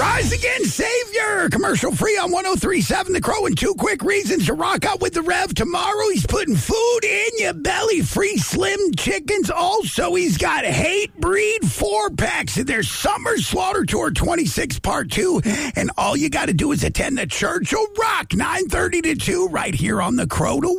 Rise again, Savior. Commercial free on 103.7 The Crow, and 2 quick reasons to rock out with the Rev tomorrow. He's putting food in your belly. Free Slim Chickens. Also, he's got Hate Breed 4-packs. There's Summer Slaughter Tour 26 Part 2. And all you got to do is attend the Churchill Rock 9:30 to 2 right here on The Crow to